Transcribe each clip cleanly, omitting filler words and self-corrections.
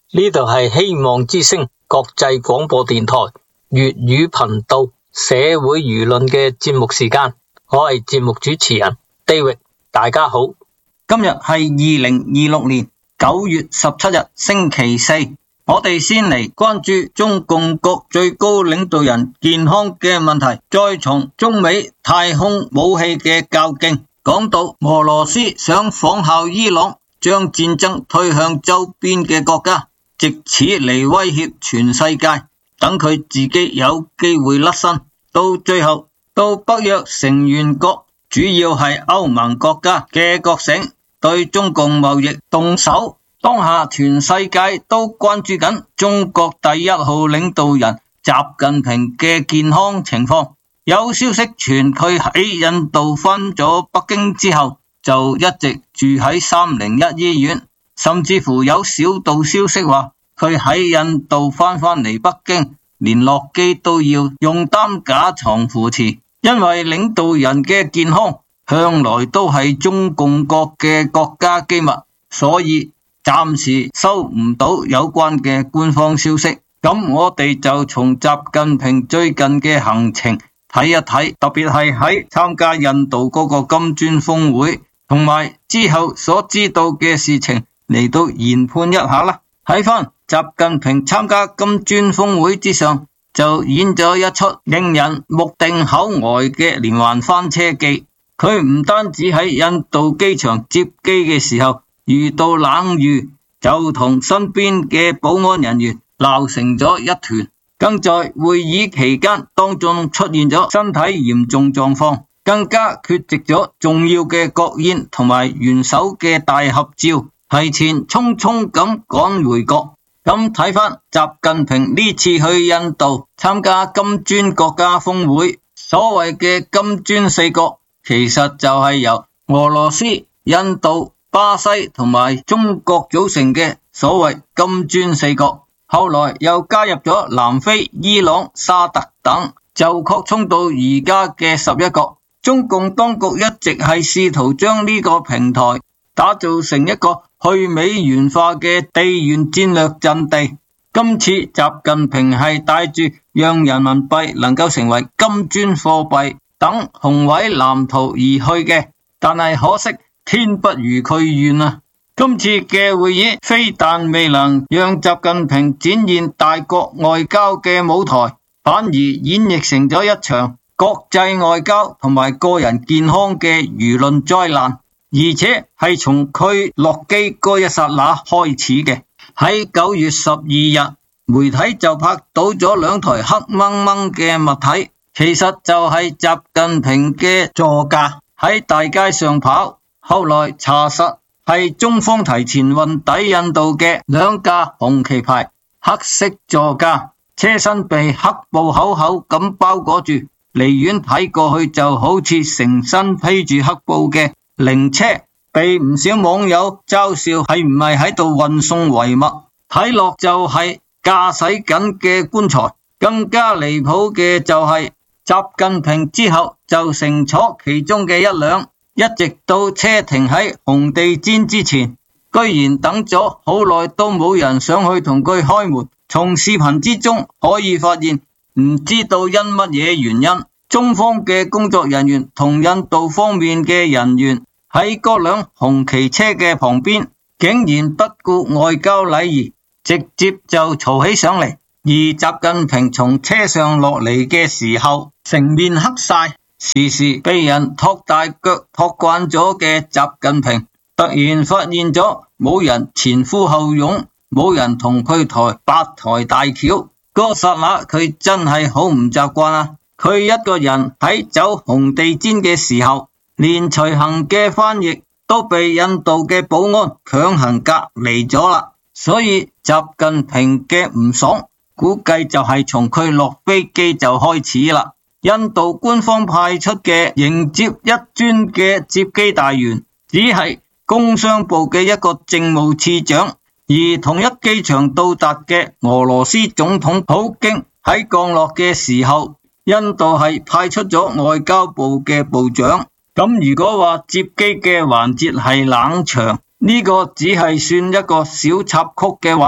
呢度係希望之聲國際廣播電台粵語頻道社會輿論嘅節目時間，我係節目主持人 David， 大家好。 今日係2026年9月17日星期四，我哋先嚟關注中共國最高領導人健康嘅問題，再從中美太空武器嘅較勁講到俄羅斯想仿效伊朗，將戰爭推向周邊嘅國家，藉此嚟威脅全世界，等佢自己有機會甩身。到最後，到北約成員國主要係歐盟國家嘅覺醒，對中共貿易動手。當下全世界都關注緊中國第一號領導人習近平嘅健康情況。有消息傳佢喺印度返咗北京之後，就一直住喺301醫院，甚至乎有小道消息話佢喺印度返嚟北京，連落機都要用擔架床扶持。因為領導人嘅健康向來都係中共國嘅國家機密，所以暫時收唔到有關嘅官方消息。咁我哋就從習近平最近嘅行程睇一睇，特別係喺參加印度嗰個金磚峰會同埋之後所知道嘅事情嚟到研判一下啦。睇翻習近平參加金磚峰會之上，就演咗一出令人目定口呆嘅連環翻車記。佢唔單止喺印度機場接機嘅時候遇到冷遇，就同身邊嘅保安人員鬧成咗一團，更在會議期間當中出現咗身體嚴重狀況，更加缺席咗重要嘅國宴同埋元首嘅大合照，提前匆匆咁趕回國。咁睇翻習近平呢次去印度參加金磚國家峰會，所謂嘅金磚四國其實就係由俄羅斯、印度、巴西同埋中國組成嘅所謂金磚四國，後來又加入咗南非、伊朗、沙特等，就擴充到而家嘅11國。中共當局一直係試圖將呢個平台打造成一個去美元化嘅地緣戰略陣地。今次習近平係帶住讓人民幣能夠成為金磚貨幣等宏偉藍圖而去嘅，但係可惜天不如佢願啊！今次嘅會議非但未能讓習近平展現大國外交嘅舞台，反而演繹成咗一場國際外交同埋個人健康嘅輿論災難，而且係從佢落機嗰一剎那開始嘅。喺9月12日，媒體就拍到咗兩台黑掹掹嘅物體，其實就係習近平嘅座駕喺大街上跑。後來查實係中方提前運抵印度嘅兩架紅旗牌黑色座駕，車身被黑布厚厚咁包裹住，離遠睇過去就好似成身披住黑布嘅靈車，被唔少網友嘲笑係唔係喺度運送遺物，睇落就係駕駛緊嘅棺材。更加離譜嘅就係習近平之後就乘坐其中嘅一輛，一直到車停喺紅地氈之前，居然等咗好耐都冇人上去同佢開門。從視頻之中可以發現，唔知道因乜嘢原因，中方嘅工作人員同印度方面嘅人員喺嗰輛紅旗車嘅旁邊，竟然不顧外交禮儀，直接就嘈起上嚟。而習近平從車上落嚟嘅時候，成面黑晒，時時被人托大腳托慣咗嘅習近平，突然發現咗冇人前呼後擁，冇人同佢抬八抬大轎，嗰剎那佢真係好唔習慣啊！佢一個人喺走紅地氈嘅時候，連隨行嘅翻譯都被印度嘅保安強行隔離咗啦。所以習近平嘅唔爽，估計就係從佢落飛機就開始啦。印度官方派出嘅迎接一尊嘅接機大員，只係工商部嘅一個政務次長，而同一機場到達嘅俄羅斯總統普京喺降落嘅時候，印度係派出咗外交部嘅部長。咁如果話接機嘅環節係冷場，呢個只係算一個小插曲嘅話，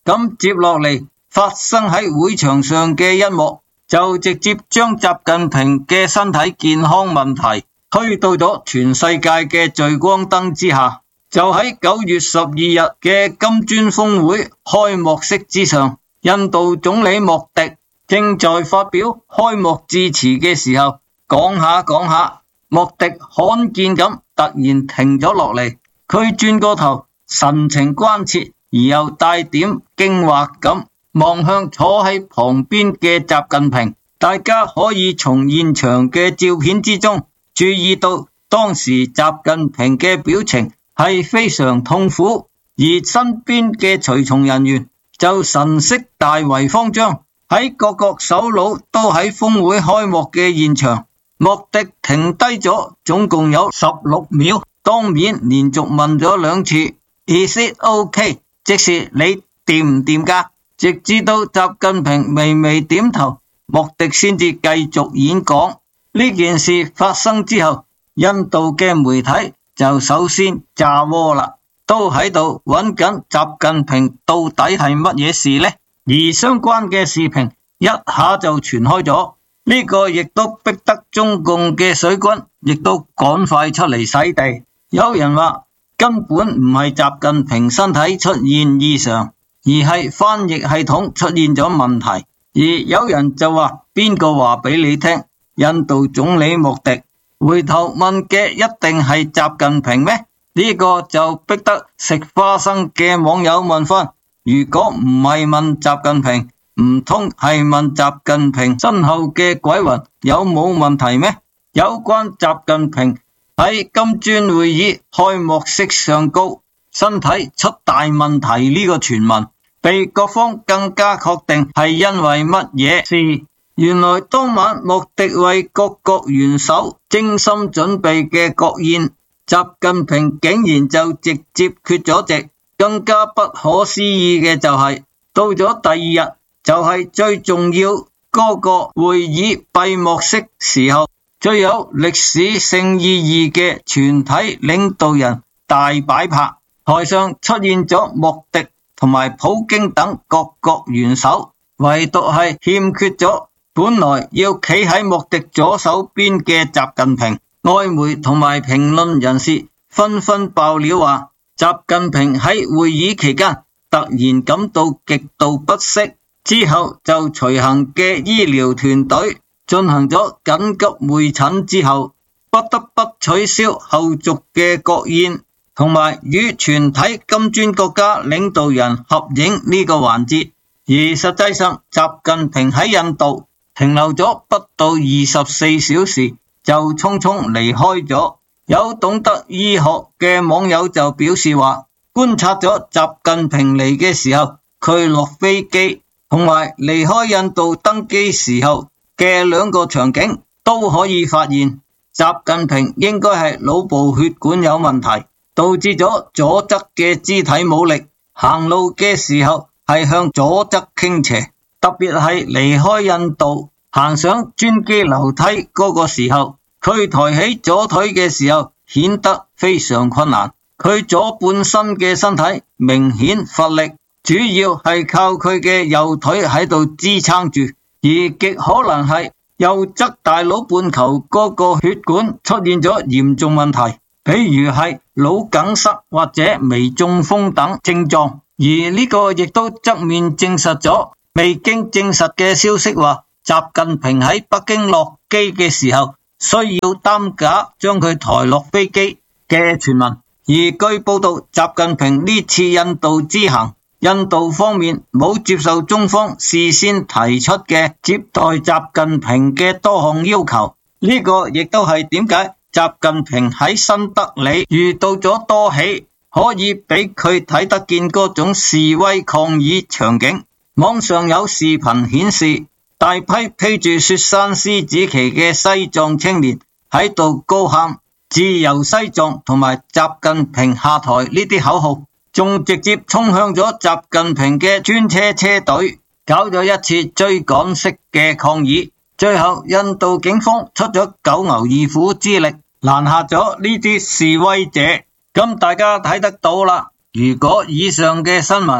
咁接落嚟發生喺會場上嘅一幕，就直接將習近平嘅身體健康問題推到咗全世界嘅聚光燈之下。就喺9月12日嘅金磚峰會開幕式之上，印度總理莫迪正在發表開幕致辭嘅時候，講下，莫迪罕見咁突然停咗落嚟，佢轉個頭，神情關切而又帶點驚惑咁望向坐喺旁邊嘅習近平。大家可以從現場嘅照片之中注意到，當時習近平嘅表情係非常痛苦，而身邊嘅隨從人員就神色大為慌張。喺各國首腦都喺峰會開幕嘅現場，莫迪停低咗，總共有16秒，當面連續問咗2次 Is it OK？ 即是你掂唔掂㗎？直至到習近平微微點頭，莫迪先至繼續演講。呢件事發生之後，印度嘅媒體就首先炸鍋啦，都喺度揾緊習近平到底係乜嘢事呢？而相關嘅視頻一下就傳開咗，呢個亦都逼得中共嘅水軍亦都趕快出嚟洗地。有人話根本唔係習近平身體出現異常，而係翻譯系統出現咗問題。而有人就話，邊個話俾你聽印度總理莫迪回頭問嘅一定係習近平咩？呢個就逼得食花生嘅網友問翻，如果唔係問習近平，唔通係問習近平身後嘅鬼魂有冇問題咩？有關習近平喺金磚會議開幕式上高身體出大問題呢個傳聞，被各方更加確定係因為乜嘢事？原來當晚莫迪為各國元首精心準備嘅國宴，習近平竟然就直接缺咗席。更加不可思議嘅就係，到咗第二日，就係最重要嗰個會議閉幕式時候，最有歷史性意義嘅全體領導人大擺拍，台上出現咗莫迪同埋普京等各國元首，唯獨係欠缺咗本來要企喺莫迪左手邊嘅習近平。外媒同埋評論人士紛紛爆料話，習近平喺會議期間突然感到極度不適，之後就隨行嘅醫療團隊進行咗緊急會診之後，不得不取消後續嘅國宴同埋與全體金磚國家領導人合影呢個環節。而實際上，習近平喺印度停留咗不到24小時就匆匆離開咗。有懂得醫學嘅網友就表示話，觀察咗習近平嚟嘅時候，佢落飛機同埋離開印度登機時候嘅2個場景，都可以發現習近平應該係腦部血管有問題，導致咗左側嘅肢體冇力，行路嘅時候係向左側傾斜，特別係離開印度行上專機樓梯嗰個時候，佢抬起左腿嘅時候顯得非常困難，佢左半身嘅身體明顯乏力，主要係靠佢嘅右腿喺度支撐住，而極可能係右側大腦半球嗰個血管出現咗嚴重問題，比如係腦梗塞或者微中風等症狀。而呢個亦都側面證實咗未經證實嘅消息話，習近平喺北京落機嘅時候需要擔架將佢抬落飛機嘅傳聞。而據報道，習近平呢次印度之行，印度方面冇接受中方事先提出嘅接待習近平嘅多項要求，呢個亦都係點解習近平喺新德里遇到咗多起可以俾佢睇得見嗰種示威抗議場景。網上有視頻顯示，大批披住雪山獅子旗嘅西藏青年喺度高喊自由西藏同埋習近平下台呢啲口號，仲直接衝向咗習近平嘅專車車隊，搞咗一次追趕式嘅抗議。最後印度警方出咗九牛二虎之力攔下咗呢啲示威者。咁大家睇得到啦，如果以上嘅新聞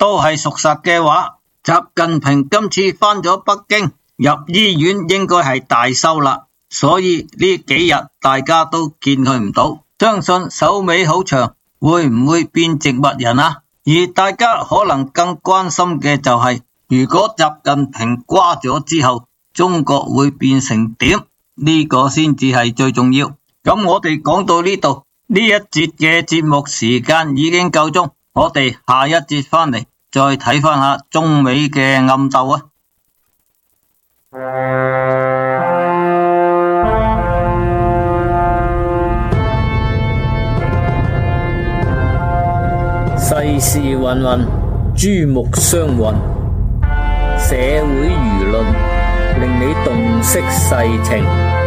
都係屬實嘅話，習近平今次返咗北京，入醫院應該係大修啦。所以呢幾日大家都見佢唔到，相信手尾好長，會唔會變植物人啊？而大家可能更關心嘅就係，如果習近平瓜咗之後，中國會變成點？呢個先至係最重要。咁我哋講到呢度，呢一節嘅節目時間已經夠鐘，我哋下一節翻嚟再睇翻下中美嘅暗鬥啊！ 世事芸芸，珠目相混，社會輿論令你洞悉世情。